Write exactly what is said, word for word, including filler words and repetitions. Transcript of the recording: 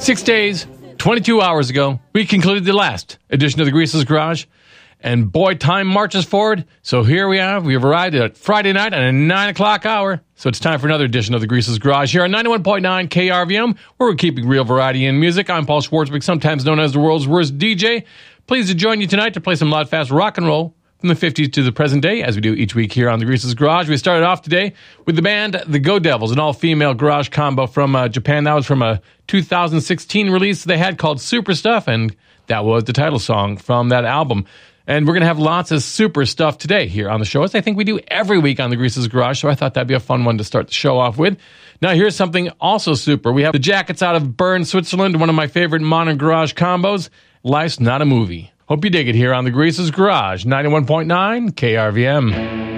Six days, twenty-two hours ago, we concluded the last edition of the Greaseless Garage. And boy, time marches forward. So here we are. We have arrived at Friday night at a nine o'clock hour. So it's time for another edition of the Greaseless Garage here on ninety-one point nine K R V M, where we're keeping real variety in music. I'm Paul Schwartzbeck, sometimes known as the world's worst D J. Pleased to join you tonight to play some loud, fast rock and roll from the fifties to the present day, as we do each week here on the Greaseless Garage. We started off today with the band The Go Devils, an all-female garage combo from uh, Japan. That was from a two thousand sixteen release they had called Super Stuff, and that was the title song from that album. And we're going to have lots of super stuff today here on the show, as I think we do every week on the Greaseless Garage, so I thought that'd be a fun one to start the show off with. Now, here's something also super. We have the Jackets out of Bern, Switzerland, one of my favorite modern garage combos, Life's Not a Movie. Hope you dig it here on the Greaseless Garage, ninety-one point nine K R V M.